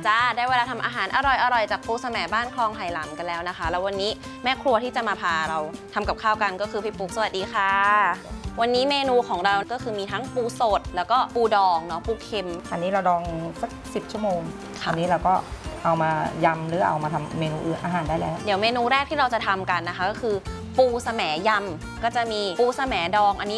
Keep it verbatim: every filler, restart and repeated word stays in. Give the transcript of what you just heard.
จ้าได้เวลาทำอาหารอร่อยๆจากปูแสมบ้านคลองไหหลำกันแล้วนะคะแล้ววันนี้แม่ครัวที่จะมาพาเราทำกับข้าวกันก็คือพี่ปุ๊กสวัสดีค่ะวันนี้เมนูของเราก็คือมีทั้งปูสดแล้วก็ปูดองเนาะปูเค็มอันนี้เราดองสักสิบชั่วโมงอันนี้เราก็เอามายำหรือเอามาทำเมนูอื่นอาหารได้แล้วเดี๋ยวเมนูแรกที่เราจะทำกันนะคะก็คือปูแสมยำก็จะมีปูแสมดองอันนี้